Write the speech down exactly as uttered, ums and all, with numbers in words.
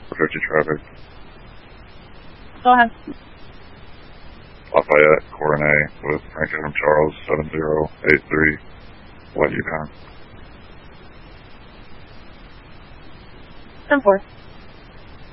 fifty traffic. Go ahead. Lafayette, Coronet, with Frank Adam Charles, seven zero eight three, White Yukon. ten four.